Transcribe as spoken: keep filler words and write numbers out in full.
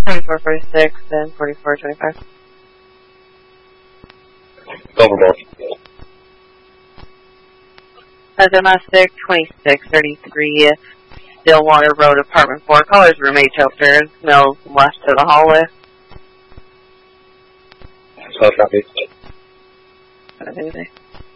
twenty-four forty-six and forty-four twenty-five. Go for both. Uh, domestic twenty-six thirty-three, Stillwater Road, apartment four, colors roommate shelter, smells west to the hallway. So copy. What did I say?